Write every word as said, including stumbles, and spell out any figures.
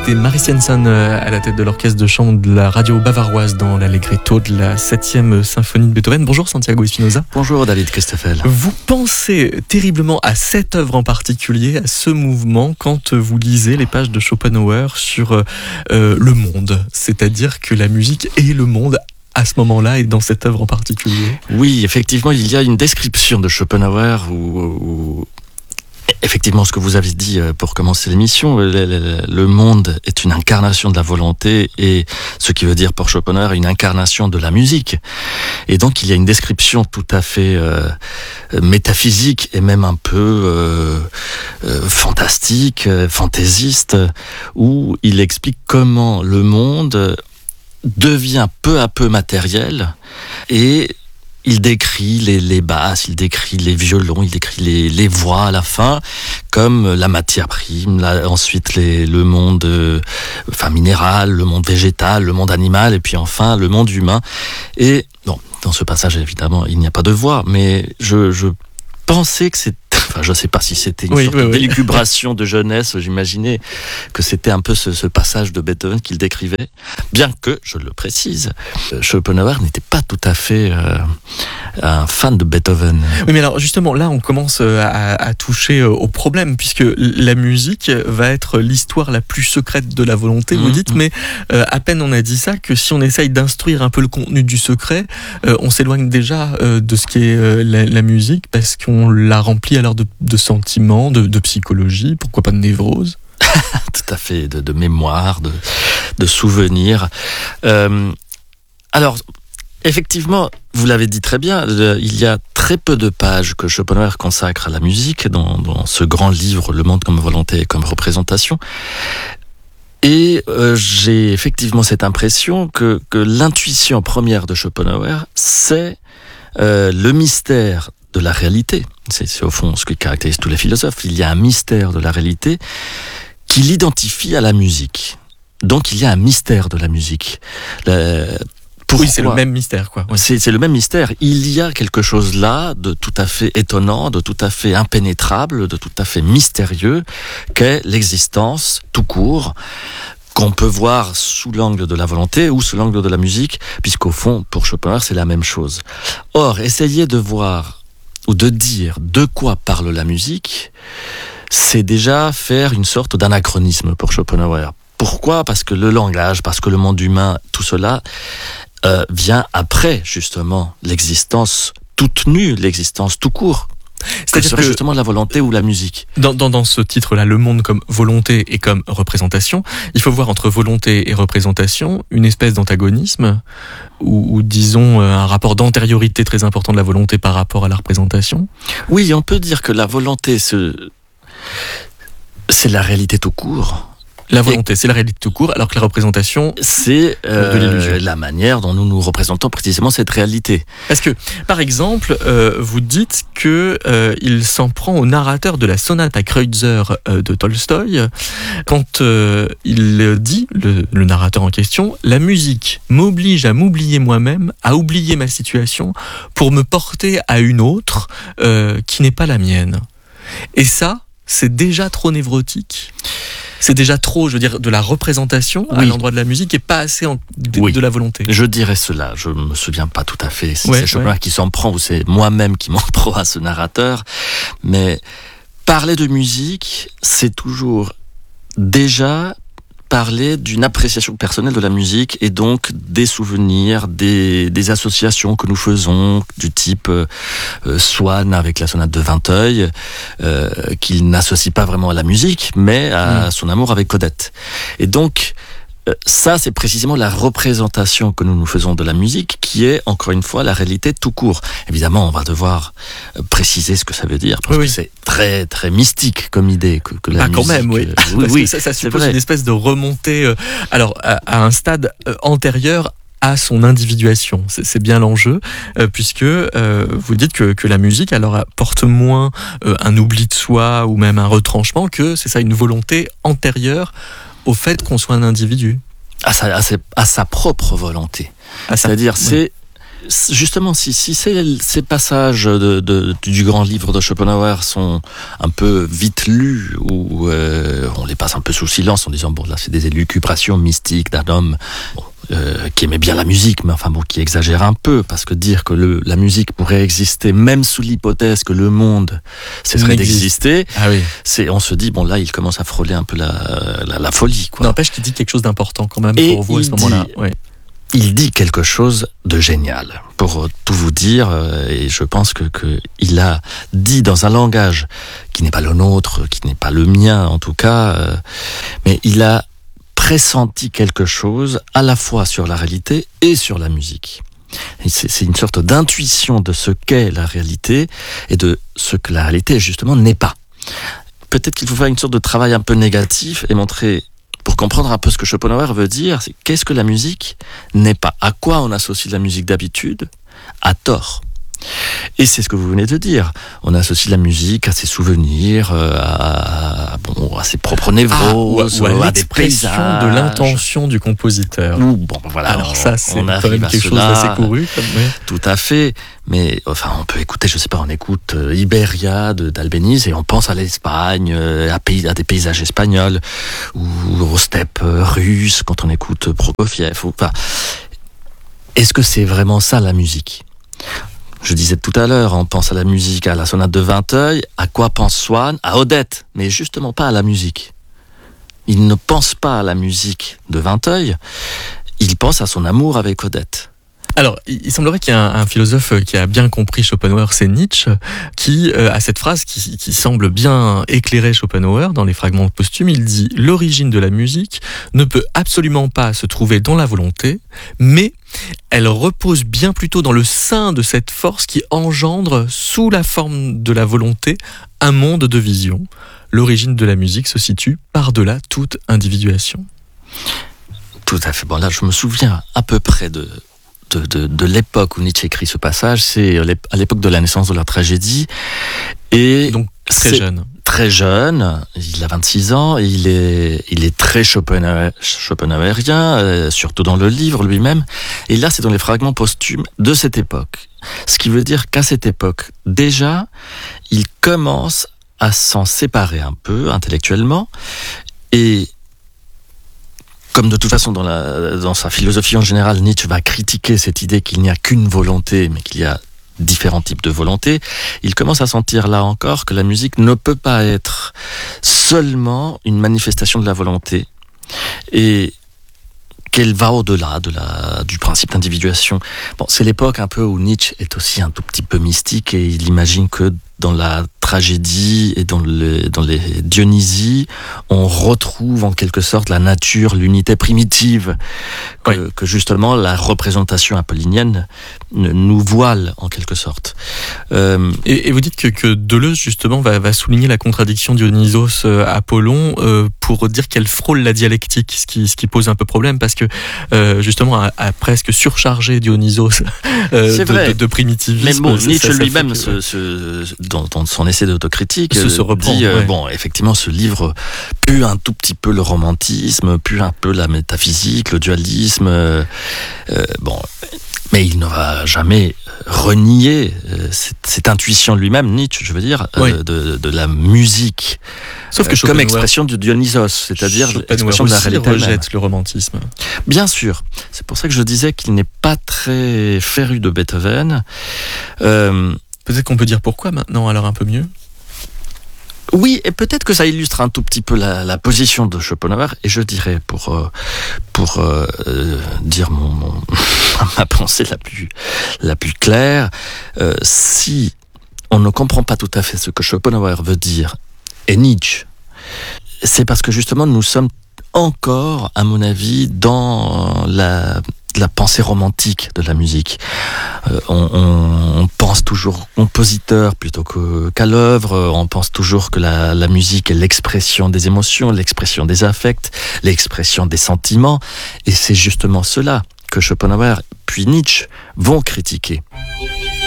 C'était Marie Svensson à la tête de l'orchestre de chambre de la radio bavaroise dans l'Allegretto de la septième symphonie de Beethoven. Bonjour Santiago Espinosa. Bonjour David Christoffel. Vous pensez terriblement à cette œuvre en particulier, à ce mouvement, quand vous lisez les pages de Schopenhauer sur euh, le monde. C'est-à-dire que la musique est le monde à ce moment-là et dans cette œuvre en particulier. Oui, effectivement, il y a une description de Schopenhauer où... où... Effectivement, ce que vous avez dit pour commencer l'émission, le, le, le monde est une incarnation de la volonté et ce qui veut dire pour Schopenhauer une incarnation de la musique. Et donc il y a une description tout à fait euh, métaphysique et même un peu euh, euh, fantastique, euh, fantaisiste, où il explique comment le monde devient peu à peu matériel et il décrit les, les basses, il décrit les violons, il décrit les, les voix à la fin comme la matière prime, là, ensuite les, le monde euh, enfin, minéral, le monde végétal, le monde animal et puis enfin le monde humain. Et bon, dans ce passage évidemment il n'y a pas de voix, mais je, je pensais que c'était Enfin, je ne sais pas si c'était une oui, sorte oui, d'élucubration oui. de jeunesse. J'imaginais que c'était un peu ce, ce passage de Beethoven qu'il décrivait. Bien que, je le précise, Schopenhauer n'était pas tout à fait euh, un fan de Beethoven. Oui, mais alors justement, là, on commence à, à toucher au problème, puisque la musique va être l'histoire la plus secrète de la volonté, vous mmh, dites, mmh. mais euh, à peine on a dit ça, que si on essaye d'instruire un peu le contenu du secret, euh, on s'éloigne déjà euh, de ce qu'est euh, la, la musique, parce qu'on la remplit alors de, de sentiments, de, de psychologie, pourquoi pas de névrose. Tout à fait, de, de mémoire, de, de souvenirs. Euh, alors, effectivement, vous l'avez dit très bien, euh, il y a très peu de pages que Schopenhauer consacre à la musique dans, dans ce grand livre, Le monde comme volonté et comme représentation. Et euh, j'ai effectivement cette impression que, que l'intuition première de Schopenhauer, c'est euh, le mystère de la réalité. C'est, c'est au fond ce qui caractérise tous les philosophes. Il y a un mystère de la réalité qui l'identifie à la musique. Donc il y a un mystère de la musique. Le, oui, c'est le même mystère, quoi. Ouais. C'est, c'est le même mystère. Il y a quelque chose là de tout à fait étonnant, de tout à fait impénétrable, de tout à fait mystérieux, qu'est l'existence tout court, qu'on peut voir sous l'angle de la volonté ou sous l'angle de la musique, puisqu'au fond, pour Schopenhauer, c'est la même chose. Or, essayer de voir ou de dire de quoi parle la musique, c'est déjà faire une sorte d'anachronisme pour Schopenhauer. Pourquoi ? Parce que le langage, parce que le monde humain, tout cela euh, vient après, justement, l'existence toute nue, l'existence tout court. C'est-à-dire que, que justement la volonté ou la musique. Dans, dans, dans ce titre-là, le monde comme volonté et comme représentation, il faut voir entre volonté et représentation une espèce d'antagonisme ou, ou disons un rapport d'antériorité très important de la volonté par rapport à la représentation. Oui, on peut dire que la volonté, c'est, c'est la réalité tout court. La volonté, et c'est la réalité tout court, alors que la représentation, c'est euh, de l'illusion. La manière dont nous nous représentons précisément cette réalité. Parce que, par exemple, euh, vous dites que euh, il s'en prend au narrateur de la sonate à Kreutzer euh, de Tolstoï, quand euh, il dit, le, le narrateur en question, « La musique m'oblige à m'oublier moi-même, à oublier ma situation, pour me porter à une autre euh, qui n'est pas la mienne. » Et ça, c'est déjà trop névrotique. C'est déjà trop, je veux dire, de la représentation oui. à l'endroit de la musique et pas assez en, de, oui. de la volonté. Je dirais cela, je me souviens pas tout à fait si ouais, c'est Schopenhauer ouais. qui s'en prend ou c'est moi-même qui m'en prends à ce narrateur, mais parler de musique, c'est toujours déjà parler d'une appréciation personnelle de la musique et donc des souvenirs, des, des associations que nous faisons du type euh, Swann avec la sonate de Vinteuil, euh, qu'il n'associe pas vraiment à la musique, mais à mmh. son amour avec Odette. Et donc, euh, ça, c'est précisément la représentation que nous nous faisons de la musique, qui est, encore une fois, la réalité tout court. Évidemment, on va devoir préciser ce que ça veut dire, parce oui, que oui. c'est très, très mystique comme idée que, que la ah, musique... quand même, oui. Euh, oui, parce oui que ça, ça suppose une espèce de remontée, euh, alors, à, à un stade euh, antérieur à son individuation. C'est, c'est bien l'enjeu, euh, puisque euh, vous dites que, que la musique, alors, porte moins euh, un oubli de soi ou même un retranchement que, c'est ça, une volonté antérieure au fait qu'on soit un individu. À sa, à sa, à sa propre volonté. À C'est-à-dire, sa... c'est justement, si, si ces, ces passages de, de, du grand livre de Schopenhauer sont un peu vite lus, ou euh, on les passe un peu sous silence en disant, bon, là, c'est des élucubrations mystiques d'un homme bon, euh, qui aimait bien la musique, mais enfin bon, qui exagère un peu, parce que dire que le, la musique pourrait exister, même sous l'hypothèse que le monde cesserait d'exister, ah oui. c'est, on se dit, bon, là, il commence à frôler un peu la, la, la folie, quoi. N'empêche qu'il dit quelque chose d'important quand même Et pour vous à ce moment-là. Dit, ouais. Il dit quelque chose de génial, pour tout vous dire, et je pense que, que il a dit dans un langage qui n'est pas le nôtre, qui n'est pas le mien en tout cas, mais il a pressenti quelque chose à la fois sur la réalité et sur la musique. Et c'est, c'est une sorte d'intuition de ce qu'est la réalité et de ce que la réalité justement n'est pas. Peut-être qu'il faut faire une sorte de travail un peu négatif et montrer, pour comprendre un peu ce que Schopenhauer veut dire, c'est qu'est-ce que la musique n'est pas. À quoi on associe la musique d'habitude ? À tort. Et c'est ce que vous venez de dire. On associe la musique à ses souvenirs, à, à, bon, à ses propres névroses, ah, ou à, ou à, à des paysages. De l'intention du compositeur. Ou, bon, voilà. Alors on, ça, c'est on quand même quelque chose d'assez couru. Comme, oui. Tout à fait. Mais enfin, on peut écouter, je sais pas, on écoute euh, Iberia de, d'Albéniz et on pense à l'Espagne, euh, à, pays, à des paysages espagnols, ou aux steppes euh, russes quand on écoute Prokofiev. Ou, enfin, est-ce que c'est vraiment ça la musique ? Je disais tout à l'heure, on pense à la musique, à la sonate de Vinteuil. À quoi pense Swann ? À Odette, mais justement pas à la musique. Il ne pense pas à la musique de Vinteuil, il pense à son amour avec Odette. Alors, il semblerait qu'il y ait un, un philosophe qui a bien compris Schopenhauer, c'est Nietzsche, qui euh, a cette phrase qui, qui semble bien éclairer Schopenhauer dans les fragments posthumes. Il dit « L'origine de la musique ne peut absolument pas se trouver dans la volonté, mais elle repose bien plutôt dans le sein de cette force qui engendre, sous la forme de la volonté, un monde de vision. L'origine de la musique se situe par-delà toute individuation. » Tout à fait. Bon, là, je me souviens à peu près de... De, de, de l'époque où Nietzsche écrit ce passage, c'est à l'époque de la naissance de la tragédie. Et donc très jeune. Très jeune, il a vingt-six ans, et il est, il est très Schopenhauer, Schopenhauerien, euh, surtout dans le livre lui-même. Et là, c'est dans les fragments posthumes de cette époque. Ce qui veut dire qu'à cette époque, déjà, il commence à s'en séparer un peu intellectuellement, et comme de toute façon dans, la, dans sa philosophie en général, Nietzsche va critiquer cette idée qu'il n'y a qu'une volonté, mais qu'il y a différents types de volontés, il commence à sentir là encore que la musique ne peut pas être seulement une manifestation de la volonté, et qu'elle va au-delà de la, du principe d'individuation. Bon, c'est l'époque un peu où Nietzsche est aussi un tout petit peu mystique, et il imagine que dans la tragédie et dans, le, dans les Dionysies, on retrouve en quelque sorte la nature, l'unité primitive, que, oui. que justement la représentation apollinienne nous voile en quelque sorte. Euh, et, et vous dites que, que Deleuze justement va, va souligner la contradiction Dionysos-Apollon euh, pour dire qu'elle frôle la dialectique, ce qui, ce qui pose un peu problème, parce que euh, justement à, à presque surcharger Dionysos euh, de, de, de primitivisme. Mais bon, Nietzsche ça, ça lui-même que, se, se, dans, dans son essai d'autocritique se, se reprend, dit euh, ouais. bon, effectivement, ce livre pue un tout petit peu le romantisme, pue un peu la métaphysique, le dualisme. Euh, euh, bon, mais il n'aura jamais renié euh, cette, cette intuition lui-même, Nietzsche, je veux dire, euh, oui. de, de la musique, sauf que euh, comme expression du Dionysos, c'est-à-dire l'expression de la réalité rejette même. Le romantisme. Bien sûr, c'est pour ça que je disais qu'il n'est pas très féru de Beethoven. Euh, Peut-être qu'on peut dire pourquoi maintenant, alors un peu mieux. Oui, et peut-être que ça illustre un tout petit peu la, la position de Schopenhauer, et je dirais, pour, euh, pour euh, dire mon, mon, ma pensée la plus, la plus claire, euh, si on ne comprend pas tout à fait ce que Schopenhauer veut dire, et Nietzsche, c'est parce que justement nous sommes encore, à mon avis, dans la... la pensée romantique de la musique. Euh, on, on, on pense toujours compositeur plutôt que, qu'à l'œuvre, on pense toujours que la, la musique est l'expression des émotions, l'expression des affects, l'expression des sentiments, et c'est justement cela que Schopenhauer puis Nietzsche vont critiquer.